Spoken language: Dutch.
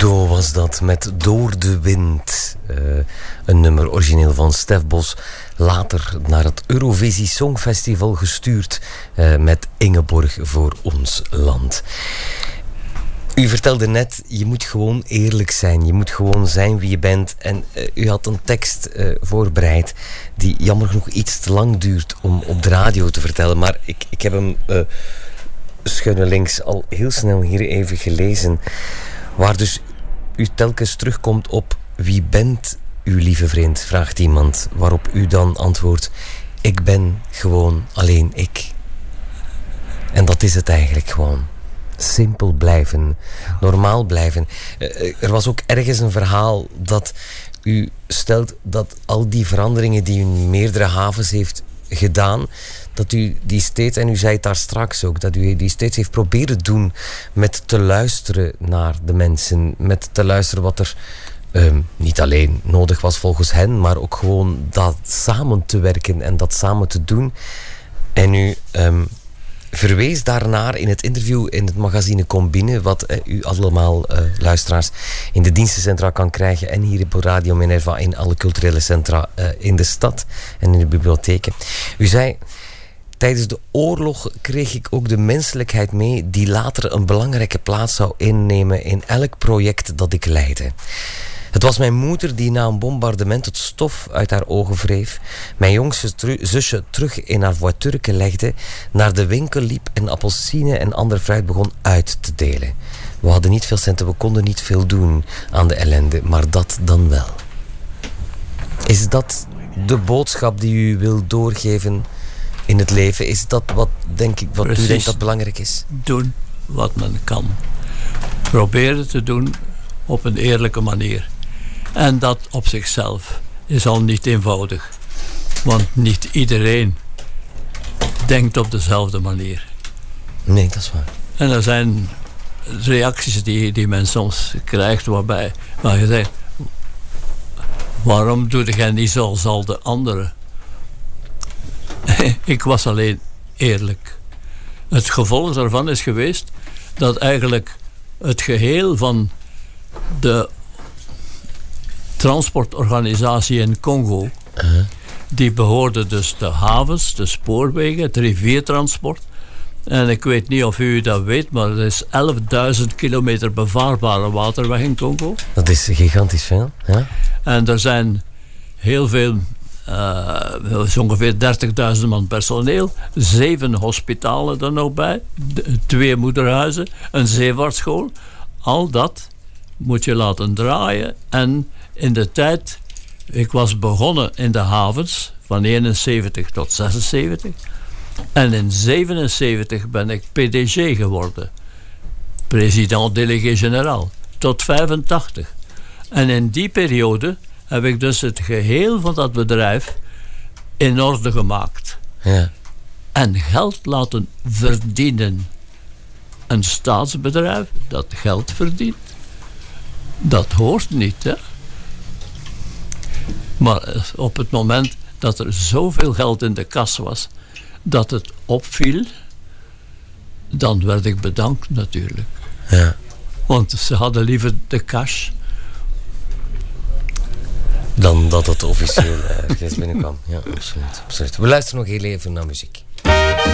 Udo was dat met Door de Wind. Een nummer origineel van Stef Bos. Later naar het Eurovisie Songfestival gestuurd met Ingeborg voor ons land. U vertelde net, je moet gewoon eerlijk zijn. Je moet gewoon zijn wie je bent. En u had een tekst voorbereid die jammer genoeg iets te lang duurt om op de radio te vertellen. Maar ik heb hem schuine links al heel snel hier even gelezen. Waar dus u telkens terugkomt op wie bent uw lieve vriend, vraagt iemand. Waarop u dan antwoordt, ik ben gewoon alleen ik. En dat is het eigenlijk gewoon. Simpel blijven, normaal blijven. Er was ook ergens een verhaal dat u stelt dat al die veranderingen die u in meerdere havens heeft gedaan, dat u die steeds, en u zei het daar straks ook, dat u die steeds heeft proberen doen met te luisteren naar de mensen, met te luisteren wat er niet alleen nodig was volgens hen, maar ook gewoon dat samen te werken en dat samen te doen. En u verwees daarnaar in het interview in het magazine Combine, wat u allemaal luisteraars in de dienstencentra kan krijgen en hier op Radio Minerva in alle culturele centra in de stad en in de bibliotheken. U zei, tijdens de oorlog kreeg ik ook de menselijkheid mee die later een belangrijke plaats zou innemen in elk project dat ik leidde. Het was mijn moeder die na een bombardement het stof uit haar ogen wreef, mijn jongste zusje terug in haar voiturke legde, naar de winkel liep en appelsine en ander fruit begon uit te delen. We hadden niet veel centen, we konden niet veel doen aan de ellende, maar dat dan wel. Is dat de boodschap die u wil doorgeven in het leven? Is dat wat u denkt dat belangrijk is? Doen wat men kan. Proberen te doen op een eerlijke manier. En dat op zichzelf is al niet eenvoudig. Want niet iedereen denkt op dezelfde manier. Nee, dat is waar. En er zijn reacties die men soms krijgt waar je zegt, waarom doe jij niet zoals al de anderen? Ik was alleen eerlijk. Het gevolg daarvan is geweest dat eigenlijk het geheel van de transportorganisatie in Congo, die behoorde dus de havens, de spoorwegen, het riviertransport. En ik weet niet of u dat weet, maar er is 11.000 kilometer bevaarbare waterweg in Congo. Dat is gigantisch veel. Ja? En er zijn heel veel, ongeveer 30.000 man personeel, 7 hospitalen er nog bij, 2 moederhuizen, een zeevaartschool. Al dat moet je laten draaien. En in de tijd, ik was begonnen in de havens van 71 tot 76. En in 77 ben ik PDG geworden. President délégué generaal. Tot 85. En in die periode heb ik dus het geheel van dat bedrijf in orde gemaakt. Ja. En geld laten verdienen. Een staatsbedrijf dat geld verdient, dat hoort niet, hè. Maar op het moment dat er zoveel geld in de kas was dat het opviel, dan werd ik bedankt natuurlijk. Ja. Want ze hadden liever de cash dan dat het officieel ergens binnenkwam. Ja, absoluut. We luisteren nog heel even naar muziek.